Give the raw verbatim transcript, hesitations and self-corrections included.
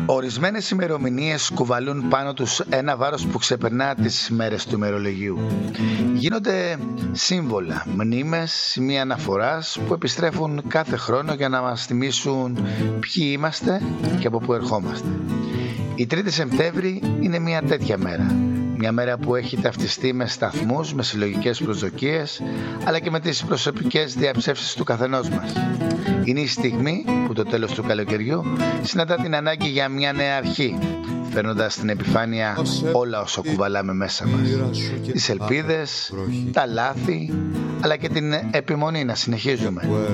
Ορισμένες ημερομηνίες κουβαλούν πάνω τους ένα βάρος που ξεπερνά τις μέρες του ημερολογίου. Γίνονται σύμβολα, μνήμες, σημεία αναφοράς που επιστρέφουν κάθε χρόνο για να μας θυμίσουν ποιοι είμαστε και από πού ερχόμαστε. Η τρίτη Σεπτέμβρη είναι μια τέτοια μέρα. Μια μέρα που έχει ταυτιστεί με σταθμούς, με συλλογικές προσδοκίες, αλλά και με τις προσωπικές διαψεύσεις του καθενός μας. Είναι η στιγμή που το τέλος του καλοκαιριού συναντά την ανάγκη για μια νέα αρχή, φέρνοντας στην επιφάνεια όλα όσα κουβαλάμε μέσα μας. Τις ελπίδες, τα λάθη, αλλά και την επιμονή να συνεχίζουμε.